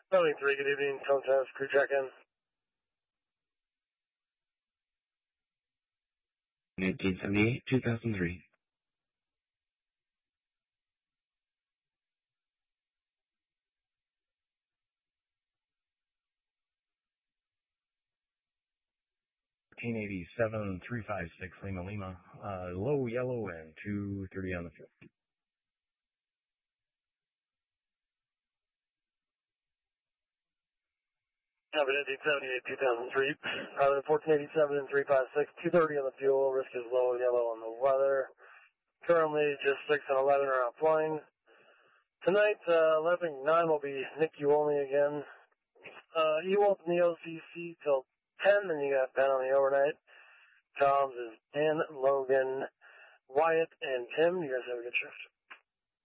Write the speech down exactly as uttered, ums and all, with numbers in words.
Building three, good evening. Tone test, crew check-in. nineteen seventy-eight, two thousand three. fourteen eighty-seven, three five six Lima Lima, uh, low yellow and two thirty on the field. Copy nineteen seventy-eight, two thousand three. Pilot fourteen eighty-seven and three five six, two thirty on the fuel, risk is low yellow on the weather. Currently just six and eleven are out flying. Tonight, uh, eleven nine will be N I C U only again. Uh, Ewald in the O C C till ten, then you got Ben on the overnight. Tom's is Dan, Logan, Wyatt, and Tim. You guys have a good shift.